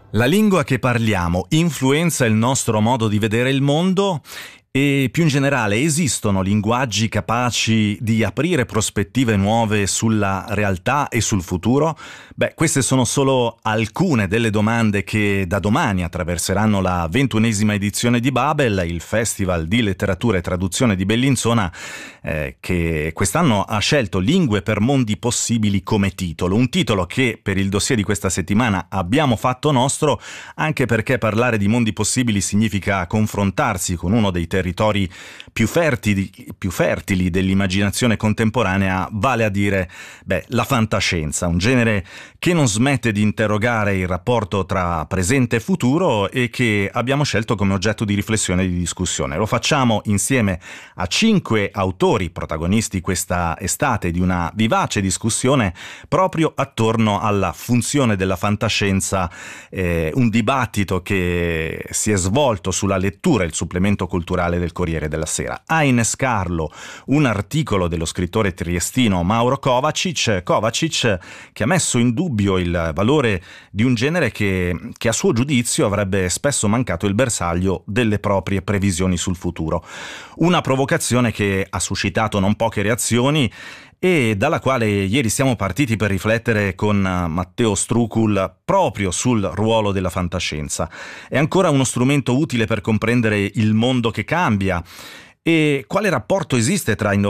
La lingua che parliamo influenza il nostro modo di vedere il mondo? E più in generale, esistono linguaggi capaci di aprire prospettive nuove sulla realtà e sul futuro? Beh, queste sono solo alcune delle domande che da domani attraverseranno la 21ª edizione di Babel, il Festival di Letteratura e Traduzione di Bellinzona, che quest'anno ha scelto Lingue per mondi possibili come titolo. Un titolo che per il dossier di questa settimana abbiamo fatto nostro, anche perché parlare di mondi possibili significa confrontarsi con uno dei territori più fertili dell'immaginazione contemporanea, vale a dire, la fantascienza, un genere che non smette di interrogare il rapporto tra presente e futuro e che abbiamo scelto come oggetto di riflessione e di discussione. Lo facciamo insieme a 5 autori protagonisti questa estate di una vivace discussione proprio attorno alla funzione della fantascienza, un dibattito che si è svolto sulla lettura e il supplemento culturale del Corriere della Sera. A innescarlo un articolo dello scrittore triestino Mauro Kovačić, che ha messo in dubbio il valore di un genere che a suo giudizio avrebbe spesso mancato il bersaglio delle proprie previsioni sul futuro. Una provocazione che ha suscitato non poche reazioni e dalla quale ieri siamo partiti per riflettere con Matteo Strucul proprio sul ruolo della fantascienza. È ancora uno strumento utile per comprendere il mondo che cambia? E quale rapporto esiste tra